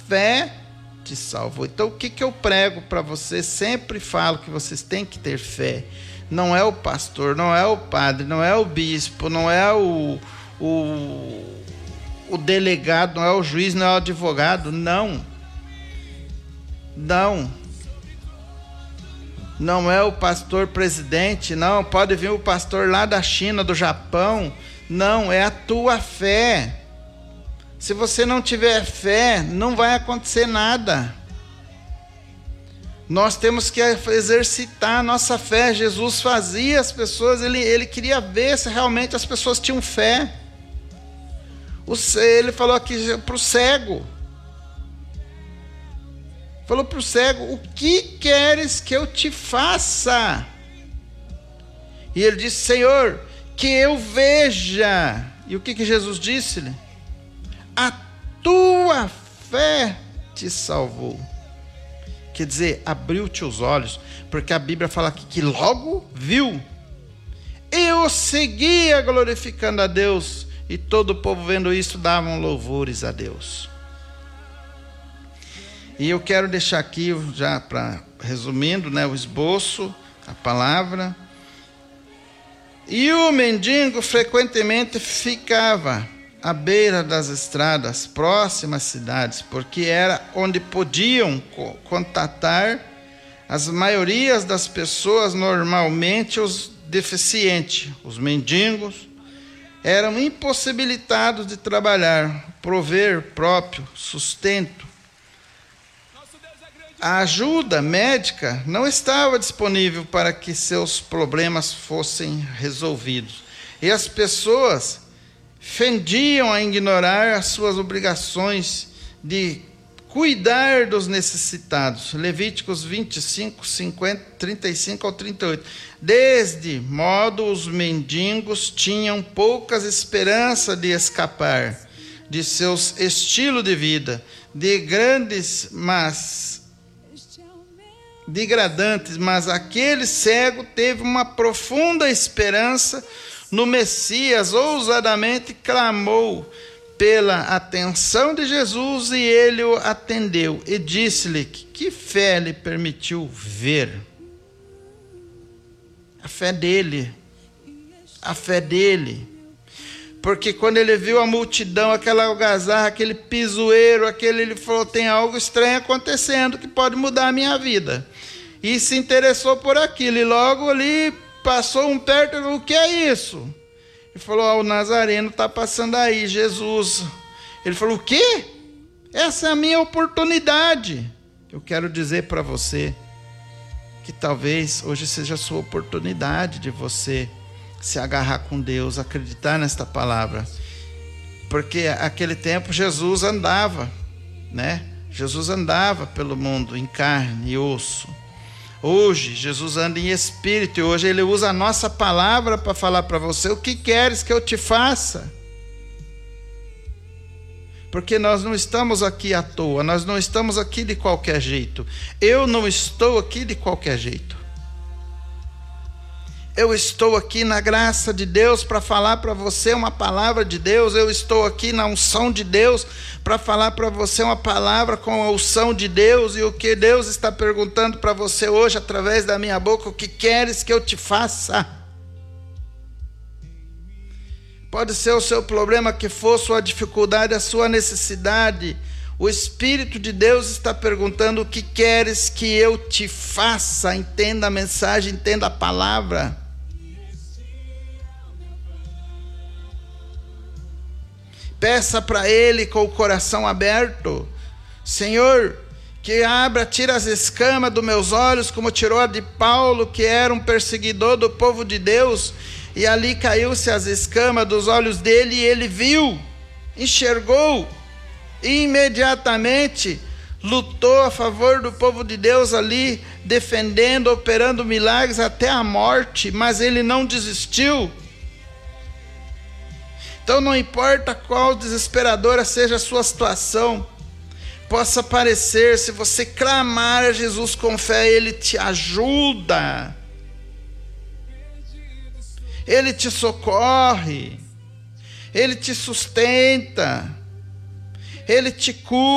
fé te salvou. Então o que eu prego para você? Sempre falo que vocês têm que ter fé. Não é o pastor, não é o padre, não é o bispo, não é o delegado, não é o juiz, não é o advogado. Não é o pastor presidente, não. Pode vir o pastor lá da China, do Japão. Não, é a tua fé. Se você não tiver fé, não vai acontecer nada. Nós temos que exercitar a nossa fé. Jesus fazia as pessoas, ele queria ver se realmente as pessoas tinham fé. Ele falou aqui para o cego. Falou para o cego: o que queres que eu te faça? E ele disse: Senhor, que eu veja. E o que Jesus disse-lhe? A tua fé te salvou. Quer dizer, abriu-te os olhos, porque a Bíblia fala aqui que logo viu. Eu seguia glorificando a Deus, e todo o povo vendo isso davam louvores a Deus. E eu quero deixar aqui, já para resumindo, o esboço, a palavra. E o mendigo frequentemente ficava à beira das estradas, próximas às cidades, porque era onde podiam contatar as maiorias das pessoas, normalmente os deficientes. Os mendigos eram impossibilitados de trabalhar, prover próprio sustento. A ajuda médica não estava disponível para que seus problemas fossem resolvidos. E as pessoas fendiam a ignorar as suas obrigações de cuidar dos necessitados. Levíticos 25, 35 ao 38. Deste modo, os mendigos tinham poucas esperanças de escapar de seus estilos de vida, degradantes, mas aquele cego teve uma profunda esperança no Messias. Ousadamente clamou pela atenção de Jesus, e ele o atendeu e disse-lhe que fé lhe permitiu ver. A fé dele. Porque quando ele viu a multidão, aquela algazarra, aquele pisoeiro, ele falou: tem algo estranho acontecendo que pode mudar a minha vida. E se interessou por aquilo, e logo ali passou perto e falou: o que é isso? Ele falou: o Nazareno está passando aí, Jesus. Ele falou: o quê? Essa é a minha oportunidade. Eu quero dizer para você que talvez hoje seja a sua oportunidade de você se agarrar com Deus, acreditar nesta palavra. Porque naquele tempo Jesus andava, Jesus andava pelo mundo em carne e osso. Hoje Jesus anda em espírito, e hoje ele usa a nossa palavra para falar para você: o que queres que eu te faça? Porque nós não estamos aqui à toa, nós não estamos aqui de qualquer jeito. Eu não estou aqui de qualquer jeito. Eu estou aqui na graça de Deus para falar para você uma palavra de Deus. Eu estou aqui na unção de Deus para falar para você uma palavra com a unção de Deus. E o que Deus está perguntando para você hoje, através da minha boca: o que queres que eu te faça? Pode ser o seu problema que for, sua dificuldade, a sua necessidade. O Espírito de Deus está perguntando: o que queres que eu te faça? Entenda a mensagem, entenda a palavra. Peça para Ele com o coração aberto: Senhor, que abra, tira as escamas dos meus olhos, como tirou a de Paulo, que era um perseguidor do povo de Deus, e ali caiu-se as escamas dos olhos dele, e ele viu, enxergou, e imediatamente lutou a favor do povo de Deus ali, defendendo, operando milagres até a morte, mas ele não desistiu. Então não importa qual desesperadora seja a sua situação, possa parecer, se você clamar a Jesus com fé, Ele te ajuda, Ele te socorre, Ele te sustenta, Ele te cura.